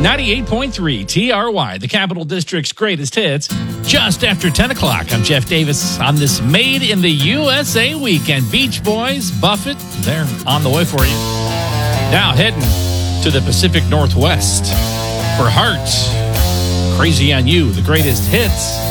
98.3 TRY, the Capital District's greatest hits, just after 10 o'clock. I'm Jeff Davis on this Made in the USA weekend. Beach Boys, Buffett, they're on the way for you. Now heading to the Pacific Northwest for Heart. Crazy on You, the greatest hits.